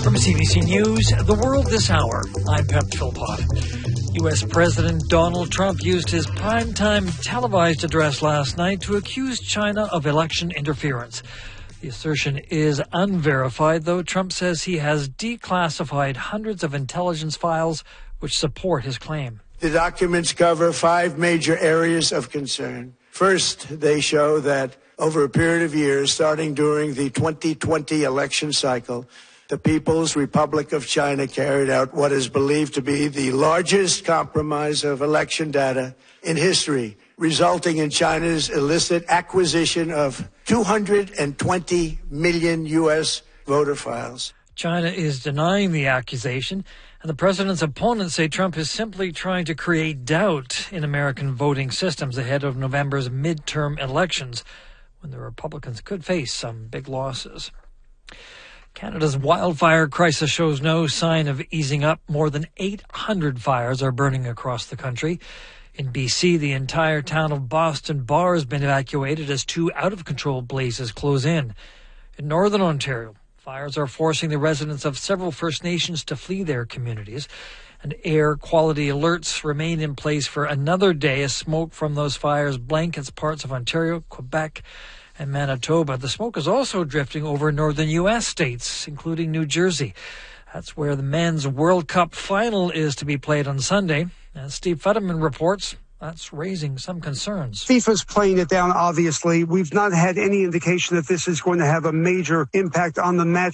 From CBC News, The World This Hour, I'm Pep Philpott. U.S. President Donald Trump used his primetime televised address last night to accuse China of election interference. The assertion is unverified, though Trump says he has declassified hundreds of intelligence files which support his claim. The documents cover 5 major areas of concern. First, they show that over a period of years, starting during the 2020 election cycle, the People's Republic of China carried out what is believed to be the largest compromise of election data in history, resulting in China's illicit acquisition of 220 million U.S. voter files. China is denying the accusation, and the president's opponents say Trump is simply trying to create doubt in American voting systems ahead of November's midterm elections, when the Republicans could face some big losses. Canada's wildfire crisis shows no sign of easing up. More than 800 fires are burning across the country. In BC, the entire town of Boston Bar has been evacuated as 2 out-of-control blazes close in. In northern Ontario, fires are forcing the residents of several First Nations to flee their communities, and air quality alerts remain in place for another day as smoke from those fires blankets parts of Ontario, Quebec, and Manitoba. The smoke is also drifting over northern U.S. states, including New Jersey. That's where the men's World Cup final is to be played on Sunday. As Steve Futterman reports, that's raising some concerns. FIFA's playing it down, obviously. We've not had any indication that this is going to have a major impact on the match.